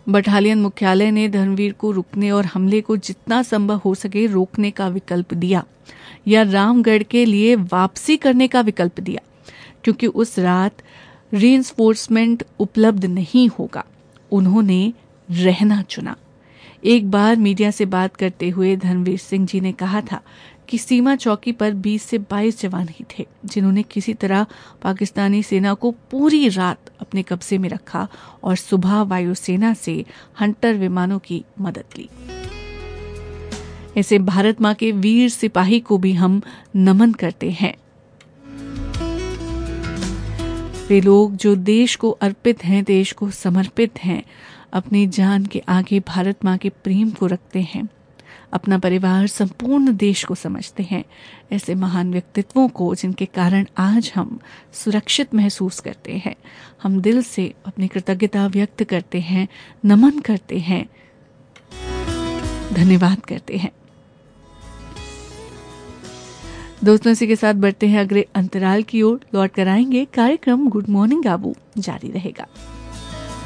Battalion मुख्यालय ने धर्मवीर को रुकने और हमले को जितना संभव हो सके रोकने का विकल्प दिया या रामगढ़ के लिए वापसी करने का विकल्प दिया, क्योंकि उस रात रीइंफोर्समेंट उपलब्ध नहीं होगा। उन्होंने रहना चुना। एक बार मीडिया से बात करते हुए धर्मवीर सिंह जी ने कहा था कि सीमा चौकी पर 20 से 22 जवान ही थे जिन्होंने किसी तरह पाकिस्तानी सेना को पूरी रात अपने कब्जे में रखा और सुबह वायुसेना से हंटर विमानों की मदद ली। ऐसे भारत मां के वीर सिपाही को भी हम नमन करते हैं। वे लोग जो देश को अर्पित हैं, देश को समर्पित हैं, अपनी जान के आगे भारत मां के प्रेम को रखते हैं, अपना परिवार संपूर्ण देश को समझते हैं। ऐसे महान व्यक्तित्वों को जिनके कारण आज हम सुरक्षित महसूस करते हैं, हम दिल से अपनी कृतज्ञता व्यक्त करते हैं, नमन करते हैं, धन्यवाद करते हैं। दोस्तों, इसी के साथ बढ़ते हैं अगले अंतराल की ओर। लौट कर आएंगे, कार्यक्रम गुड मॉर्निंग आबू जारी रहेगा।